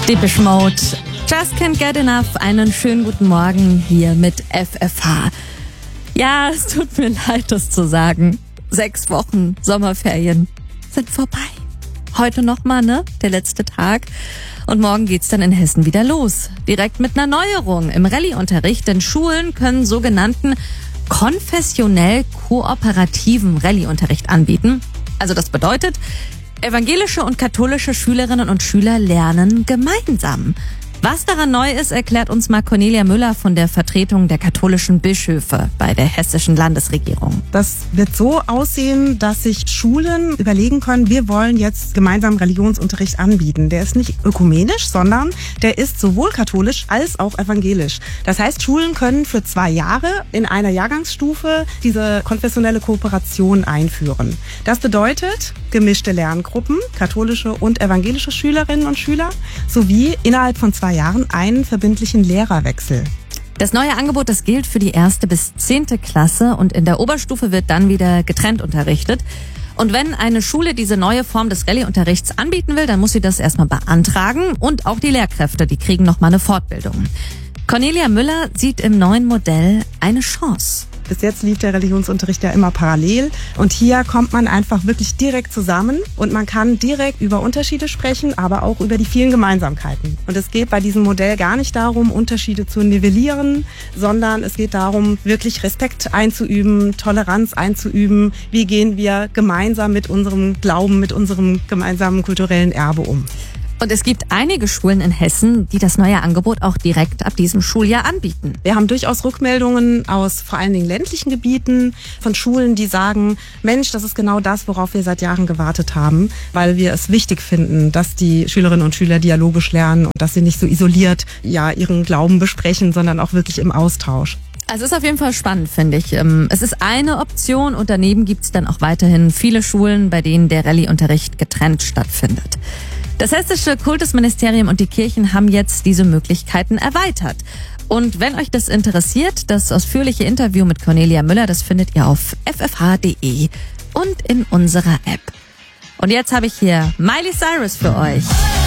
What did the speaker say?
Depeche Mode, Just Can't Get Enough. Einen schönen guten Morgen hier mit FFH. Ja, es tut mir leid, das zu sagen. 6 Wochen Sommerferien sind vorbei. Heute nochmal, der letzte Tag. Und morgen geht's dann in Hessen wieder los. Direkt mit einer Neuerung im Rallye-Unterricht, denn Schulen können sogenannten konfessionell kooperativen Rallye-Unterricht anbieten. Also das bedeutet, evangelische und katholische Schülerinnen und Schüler lernen gemeinsam. Was daran neu ist, erklärt uns mal Cornelia Müller von der Vertretung der katholischen Bischöfe bei der hessischen Landesregierung. Das wird so aussehen, dass sich Schulen überlegen können, wir wollen jetzt gemeinsam Religionsunterricht anbieten. Der ist nicht ökumenisch, sondern der ist sowohl katholisch als auch evangelisch. Das heißt, Schulen können für 2 Jahre in einer Jahrgangsstufe diese konfessionelle Kooperation einführen. Das bedeutet gemischte Lerngruppen, katholische und evangelische Schülerinnen und Schüler, sowie innerhalb von 2 Jahren einen verbindlichen Lehrerwechsel. Das neue Angebot, das gilt für die 1. bis 10. Klasse und in der Oberstufe wird dann wieder getrennt unterrichtet. Und wenn eine Schule diese neue Form des Rallye-Unterrichts anbieten will, dann muss sie das erstmal beantragen und auch die Lehrkräfte, die kriegen nochmal eine Fortbildung. Cornelia Müller sieht im neuen Modell eine Chance. Bis jetzt lief der Religionsunterricht ja immer parallel und hier kommt man einfach wirklich direkt zusammen und man kann direkt über Unterschiede sprechen, aber auch über die vielen Gemeinsamkeiten. Und es geht bei diesem Modell gar nicht darum, Unterschiede zu nivellieren, sondern es geht darum, wirklich Respekt einzuüben, Toleranz einzuüben. Wie gehen wir gemeinsam mit unserem Glauben, mit unserem gemeinsamen kulturellen Erbe um? Und es gibt einige Schulen in Hessen, die das neue Angebot auch direkt ab diesem Schuljahr anbieten. Wir haben durchaus Rückmeldungen aus vor allen Dingen ländlichen Gebieten von Schulen, die sagen, Mensch, das ist genau das, worauf wir seit Jahren gewartet haben, weil wir es wichtig finden, dass die Schülerinnen und Schüler dialogisch lernen und dass sie nicht so isoliert ihren Glauben besprechen, sondern auch wirklich im Austausch. Also es ist auf jeden Fall spannend, finde ich. Es ist eine Option und daneben gibt es dann auch weiterhin viele Schulen, bei denen der Rallye-Unterricht getrennt stattfindet. Das hessische Kultusministerium und die Kirchen haben jetzt diese Möglichkeiten erweitert. Und wenn euch das interessiert, das ausführliche Interview mit Cornelia Müller, das findet ihr auf ffh.de und in unserer App. Und jetzt habe ich hier Miley Cyrus für euch.